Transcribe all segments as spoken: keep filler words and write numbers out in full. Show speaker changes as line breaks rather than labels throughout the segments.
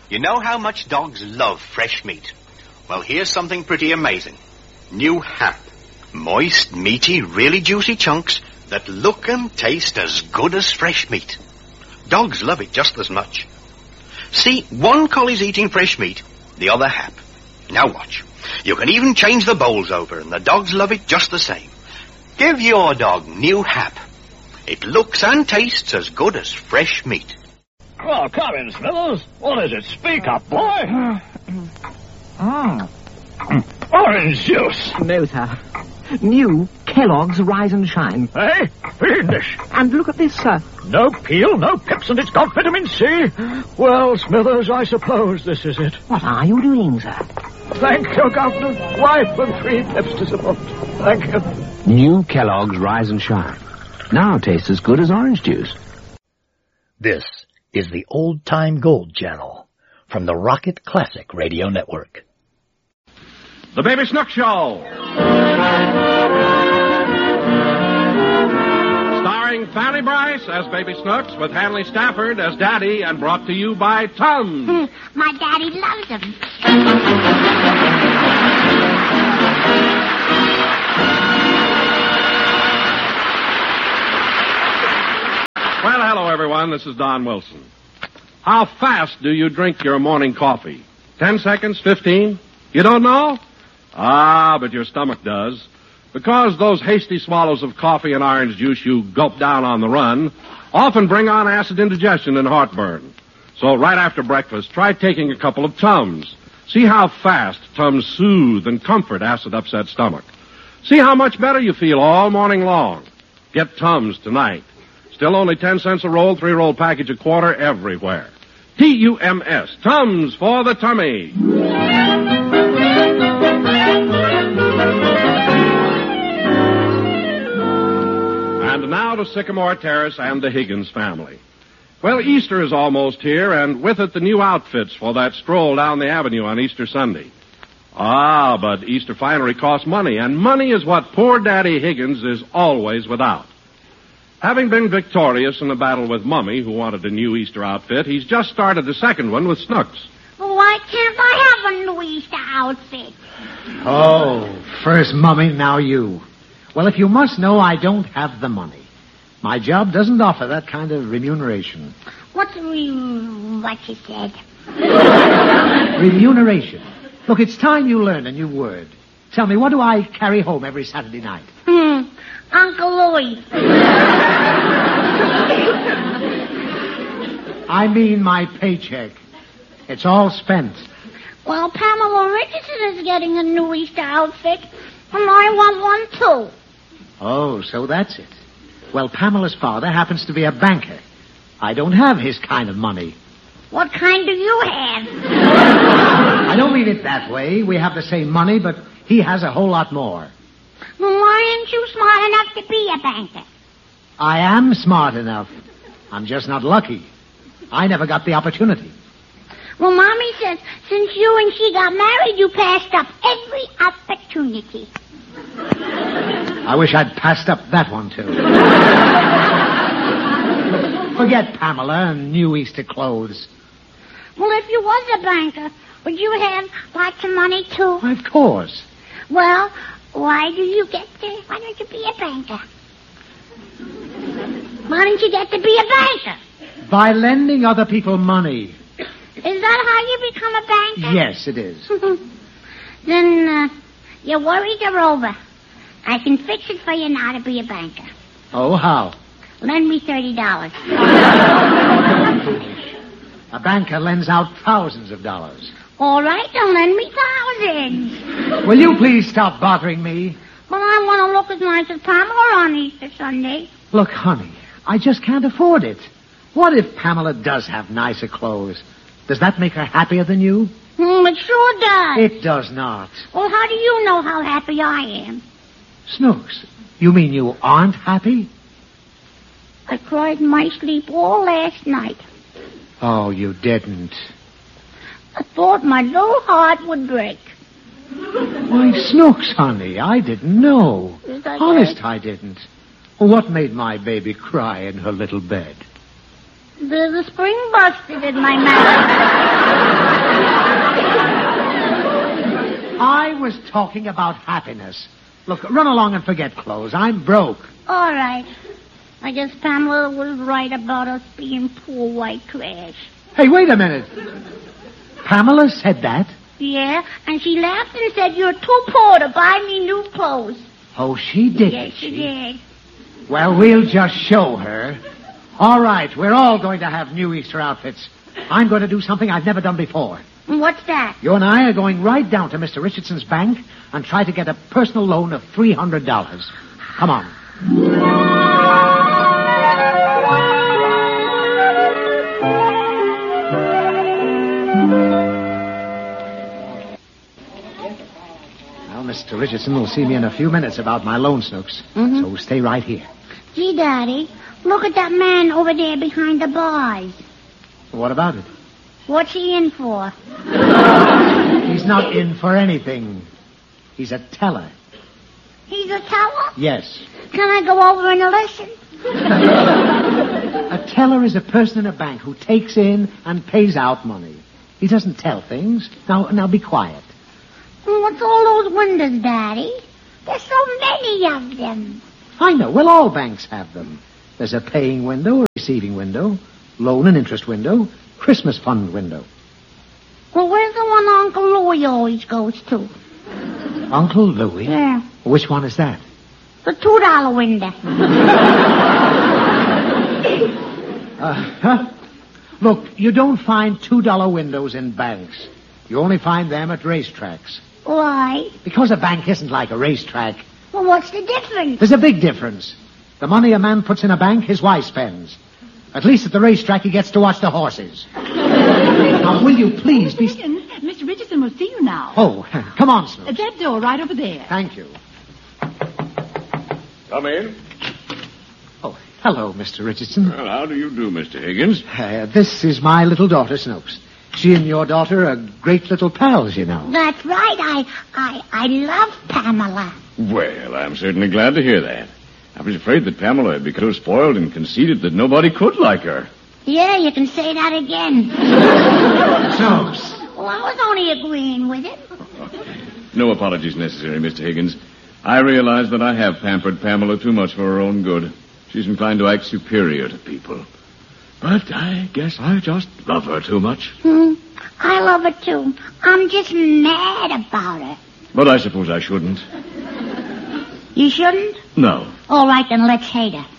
You know how much dogs love fresh meat? Well, here's something pretty amazing. New Hap. Moist, meaty, really juicy chunks that look and taste as good as fresh meat. Dogs love it just as much. See, one collie's eating fresh meat, the other Hap. Now watch. You can even change the bowls over, and the dogs love it just the same. Give your dog New Hap. It looks and tastes as good as fresh meat.
Well, come in, Smithers. What is it? Speak up, boy. Mm. Orange juice.
No, sir. New Kellogg's Rise and Shine.
Hey, fiendish.
And look at this, sir.
No peel, no pips, and it's got vitamin C. Well, Smithers, I suppose this is it.
What are you doing, sir?
Thank you, Governor. Wife and three pips to support. Thank you.
New Kellogg's Rise and Shine. Now tastes as good as orange juice.
This is the Old Time Gold Channel from the Rocket Classic Radio Network.
The Baby Snook Show. Starring Fanny Bryce as Baby Snooks with Hanley Stafford as Daddy and brought to you by Tums.
My daddy loves him.
Well, hello, everyone. This is Don Wilson. How fast do you drink your morning coffee? Ten seconds? Fifteen? You don't know? Ah, but your stomach does. Because those hasty swallows of coffee and orange juice you gulp down on the run often bring on acid indigestion and heartburn. So right after breakfast, try taking a couple of Tums. See how fast Tums soothe and comfort acid-upset stomach. See how much better you feel all morning long. Get Tums tonight. Still only ten cents a roll, three-roll package a quarter everywhere. T U M S, Tums for the tummy. And now to Sycamore Terrace and the Higgins family. Well, Easter is almost here, and with it the new outfits for that stroll down the avenue on Easter Sunday. Ah, but Easter finery costs money, and money is what poor Daddy Higgins is always without. Having been victorious in the battle with Mummy, who wanted a new Easter outfit, he's just started the second one with Snooks.
Why can't I have a new Easter outfit?
Oh, first Mummy, now you. Well, if you must know, I don't have the money. My job doesn't offer that kind of remuneration.
What's re- what you said?
Remuneration. Look, it's time you learn a new word. Tell me, what do I carry home every Saturday night?
Hmm, Uncle Louie.
I mean my paycheck. It's all spent.
Well, Pamela Richardson is getting a new Easter outfit, and I want one, too.
Oh, so that's it. Well, Pamela's father happens to be a banker. I don't have his kind of money.
What kind do you have?
I don't mean it that way. We have the same money, but he has a whole lot more.
Well, why aren't you smart enough to be a banker?
I am smart enough. I'm just not lucky. I never got the opportunity.
Well, Mommy says since you and she got married, you passed up every opportunity.
I wish I'd passed up that one, too. Forget Pamela and new Easter clothes.
Well, if you was a banker, would you have lots of money, too?
Of course.
Well, why do you get to... Why don't you be a banker? Why don't you get to be a banker?
By lending other people money.
Is that how you become a banker?
Yes, it is.
Then, uh, your worries are over. I can fix it for you now to be a banker.
Oh, how?
Lend me thirty dollars.
A banker lends out thousands of dollars.
All right, then lend me thousands.
Will you please stop bothering me?
Well, I want to look as nice as Pamela on Easter Sunday.
Look, honey, I just can't afford it. What if Pamela does have nicer clothes? Does that make her happier than you?
Mm, it sure does.
It does not.
Well, how do you know how happy I am?
Snooks, you mean you aren't happy?
I cried in my sleep all last night.
Oh, you didn't.
I thought my little heart would break.
Why, Snooks, honey, I didn't know.
Is that
Honest,
right?
I didn't. What made my baby cry in her little bed?
There's a spring busted in my mouth.
I was talking about happiness. Look, run along and forget clothes. I'm broke.
All right. I guess Pamela was right about us being poor white trash.
Hey, wait a minute. Pamela said that?
Yeah, and she laughed and said you're too poor to buy me new clothes.
Oh, she did.
Yes, she did.
Well, we'll just show her. All right, we're all going to have new Easter outfits. I'm going to do something I've never done before.
What's that?
You and I are going right down to Mister Richardson's bank and try to get a personal loan of three hundred dollars. Come on. Well, Mister Richardson will see me in a few minutes about my loan, Snooks.
Mm-hmm.
So stay right here.
Gee, Daddy, look at that man over there behind the bars.
What about it?
What's he in for?
He's not in for anything. He's a teller.
He's a teller?
Yes.
Can I go over and listen?
A teller is a person in a bank who takes in and pays out money. He doesn't tell things. Now, now be quiet.
What's all those windows, Daddy? There's so many of them.
I know. Well, all banks have them. There's a paying window, a receiving window, loan and interest window, Christmas fund window.
Well, where's the one Uncle Louie always goes to?
Uncle Louie?
Yeah.
Which one is that?
The two-dollar window.
uh, huh? Look, you don't find two-dollar windows in banks. You only find them at racetracks.
Why?
Because a bank isn't like a racetrack.
Well, what's the difference?
There's a big difference. The money a man puts in a bank, his wife spends. At least at the racetrack, he gets to watch the horses. Now, will you please be...
Mister Richardson will see you now.
Oh, come on, Snooks.
That door right over there.
Thank you.
Come in.
Oh, hello, Mister Richardson.
Well, how do you do, Mister Higgins?
Uh, this is my little daughter, Snooks. She and your daughter are great little pals, you know.
That's right. I, I, I love Pamela.
Well, I'm certainly glad to hear that. I was afraid that Pamela had become so spoiled and conceited that nobody could like her.
Yeah, you can say that again.
Snooks.
Well, I was only agreeing with it.
No apologies necessary, Mister Higgins. I realize that I have pampered Pamela too much for her own good. She's inclined to act superior to people. But I guess I just love her too much.
Hmm. I love her, too. I'm just mad about her.
But I suppose I shouldn't.
You shouldn't?
No.
All right, then let's hate her.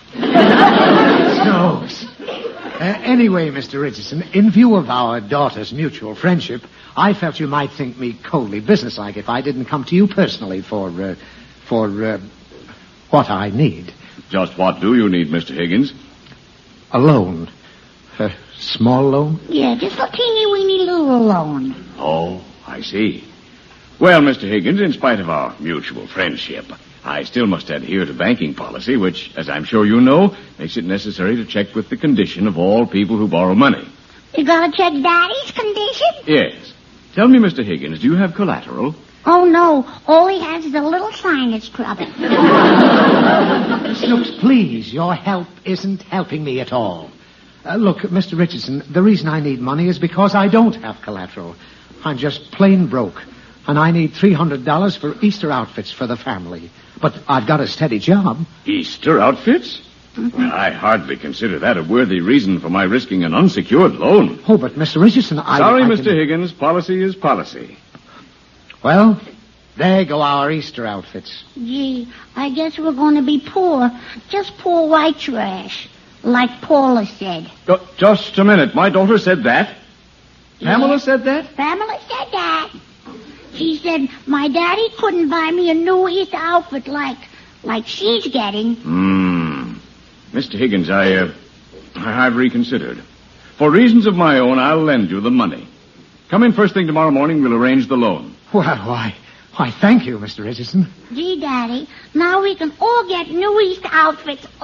Snooks. Uh, anyway, Mister Richardson, in view of our daughter's mutual friendship, I felt you might think me coldly businesslike if I didn't come to you personally for, uh, for, uh, what I need.
Just what do you need, Mister Higgins?
A loan. A small loan?
Yeah, just a teeny-weeny little loan.
Oh, I see. Well, Mister Higgins, in spite of our mutual friendship, I still must adhere to banking policy, which, as I'm sure you know, makes it necessary to check with the condition of all people who borrow money.
You gotta check Daddy's condition?
Yes. Tell me, Mister Higgins, do you have collateral?
Oh, no. All he has is a little sinus trouble.
Snooks, please, your help isn't helping me at all. Uh, look, Mister Richardson, the reason I need money is because I don't have collateral. I'm just plain broke, and I need three hundred dollars for Easter outfits for the family. But I've got a steady job.
Easter outfits? Mm-hmm. Well, I hardly consider that a worthy reason for my risking an unsecured loan.
Oh, but Mister Richardson, I...
Sorry,
I
Mister
can...
Higgins, policy is policy.
Well, there go our Easter outfits.
Gee, I guess we're going to be poor. Just poor white trash. Like Paula said.
Uh, just a minute. My daughter said that?
Yeah.
Pamela said that?
Pamela said that. She said my daddy couldn't buy me a new Easter outfit like like she's getting.
Hmm. Mister Higgins, I, uh, I've reconsidered. For reasons of my own, I'll lend you the money. Come in first thing tomorrow morning. We'll arrange the loan.
Well, why, why, thank you, Mister Richardson.
Gee, Daddy, now we can all get new Easter outfits